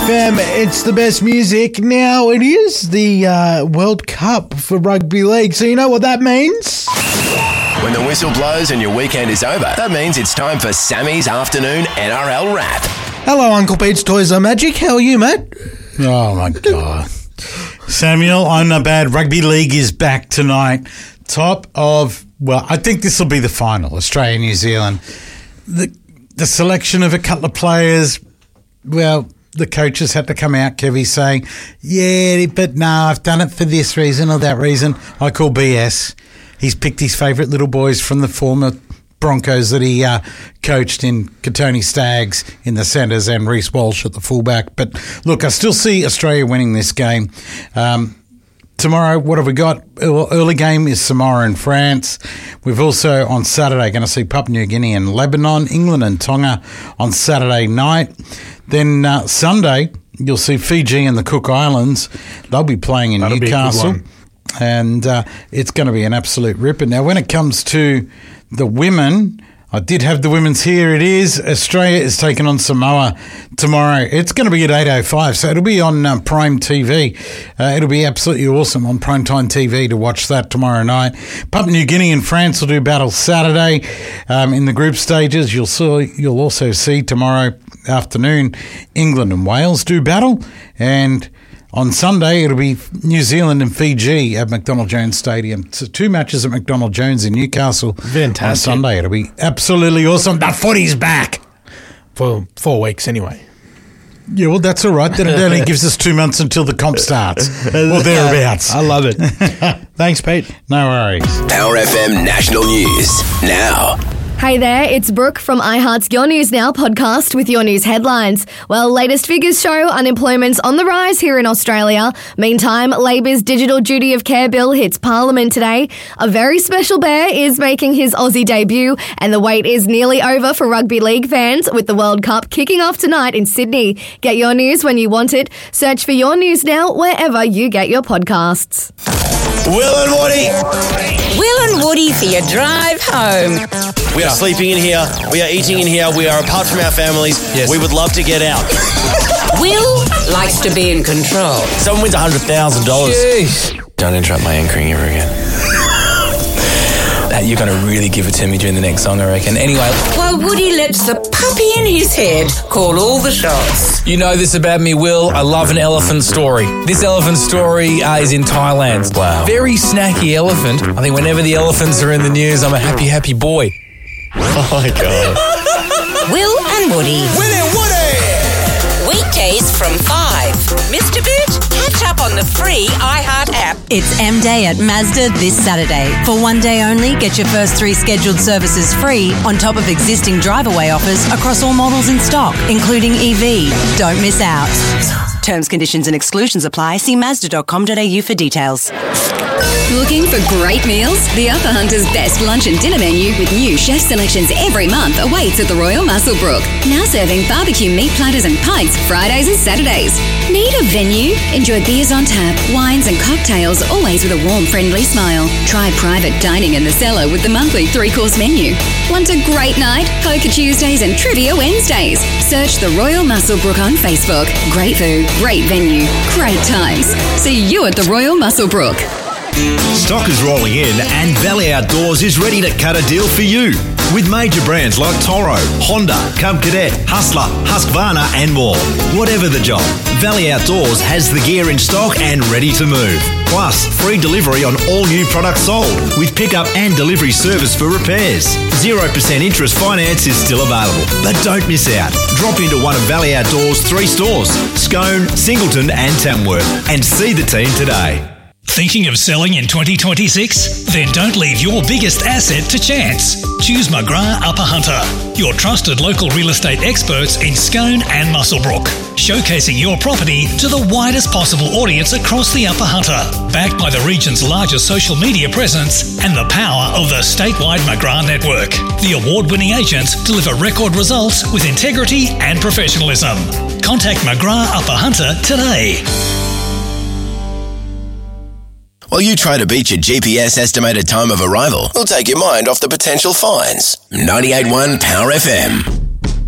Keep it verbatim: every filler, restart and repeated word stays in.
F M, it's the best music. Now, it is the uh, World Cup for rugby league, so you know what that means? When the whistle blows and your weekend is over, that means it's time for Sammy's afternoon N R L wrap. Hello, Uncle Pete's Toys Are Magic. How are you, mate? Oh, my God. Samuel, I'm not bad. Rugby league is back tonight. Top of, well, I think this will be the final, Australia, New Zealand. The, the selection of a couple of players, well, the coaches had to come out, Kevy, saying, yeah, but no, I've done it for this reason or that reason. I call B S. He's picked his favourite little boys from the former Broncos that he uh, coached in Katoni Staggs in the centres and Reece Walsh at the fullback. But look, I still see Australia winning this game. Um, tomorrow, what have we got? Early game is Samoa and France. We've also on Saturday going to see Papua New Guinea and Lebanon, England and Tonga on Saturday night. Then uh, Sunday, you'll see Fiji and the Cook Islands. They'll be playing in That'll Newcastle. And uh, it's going to be an absolute ripper. Now, when it comes to the women, I did have the women's here. It is. Australia is taking on Samoa tomorrow. It's going to be at eight oh five, so it'll be on uh, Prime T V. Uh, it'll be absolutely awesome on Primetime T V to watch that tomorrow night. Papua New Guinea and France will do battle Saturday um, in the group stages. You'll see, you'll also see tomorrow afternoon England and Wales do battle, and on Sunday, it'll be New Zealand and Fiji at McDonald Jones Stadium. So two matches at McDonald Jones in Newcastle. Fantastic. On Sunday, it'll be absolutely awesome. The footy's back. For four weeks anyway. Yeah, well, that's all right. Then it only gives us two months until the comp starts. Or thereabouts. I love it. Thanks, Pete. No worries. Power F M National News now. Hey there, it's Brooke from iHeart's Your News Now podcast with your news headlines. Well, latest figures show unemployment's on the rise here in Australia. Meantime, Labor's Digital Duty of Care bill hits Parliament today. A very special bear is making his Aussie debut, and the wait is nearly over for rugby league fans with the World Cup kicking off tonight in Sydney. Get your news when you want it. Search for Your News Now wherever you get your podcasts. Will and Woody. Will and Woody for your drive home. We are sleeping in here. We are eating in here. We are apart from our families. Yes. We would love to get out. Will likes to be in control. Someone wins one hundred thousand dollars. Jeez. Don't interrupt my anchoring ever again. You're going to really give it to me during the next song, I reckon. Anyway. While Woody lets the puppy in his head call all the shots. You know this about me, Will. I love an elephant story. This elephant story uh, is in Thailand. Wow. Very snacky elephant. I think whenever the elephants are in the news, I'm a happy, happy boy. Oh, my God. Will and Woody. Will and Woody! Weekdays from five. Mister Boot, catch up on the free iHeart app. It's M-Day at Mazda this Saturday. For one day only, get your first three scheduled services free on top of existing drive-away offers across all models in stock, including E V. Don't miss out. Terms, conditions and exclusions apply. See mazda dot com dot a u for details. Looking for great meals? The Upper Hunter's best lunch and dinner menu with new chef selections every month awaits at the Royal Muswellbrook. Now serving barbecue meat platters and pints Fridays and Saturdays. Need a venue? Enjoy beers on tap, wines and cocktails, always with a warm, friendly smile. Try private dining in the cellar with the monthly three-course menu. Want a great night? Poker Tuesdays and Trivia Wednesdays. Search the Royal Muswellbrook on Facebook. Great food, great venue, great times. See you at the Royal Muswellbrook. Stock is rolling in and Valley Outdoors is ready to cut a deal for you. With major brands like Toro, Honda, Cub Cadet, Hustler, Husqvarna and more. Whatever the job, Valley Outdoors has the gear in stock and ready to move. Plus, free delivery on all new products sold with pickup and delivery service for repairs. zero percent interest finance is still available. But don't miss out. Drop into one of Valley Outdoors' three stores, Scone, Singleton and Tamworth, and see the team today. Thinking of selling in twenty twenty-six? Then don't leave your biggest asset to chance. Choose McGrath Upper Hunter, your trusted local real estate experts in Scone and Muswellbrook, showcasing your property to the widest possible audience across the Upper Hunter, backed by the region's largest social media presence and the power of the statewide McGrath network. The award-winning agents deliver record results with integrity and professionalism. Contact McGrath Upper Hunter today. While you try to beat your G P S estimated time of arrival, we'll take your mind off the potential fines. ninety-eight point one Power F M.